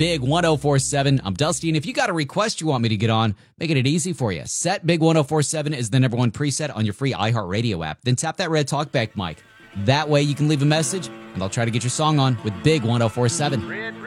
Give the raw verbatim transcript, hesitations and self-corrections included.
Big one oh four seven. I'm Dusty, and if you got a request you want me to get on, making it easy for you. Set Big one oh four seven is the number one preset on your free iHeartRadio app. Then tap that red talkback mic. That way you can leave a message, and I'll try to get your song on with Big one oh four seven. Red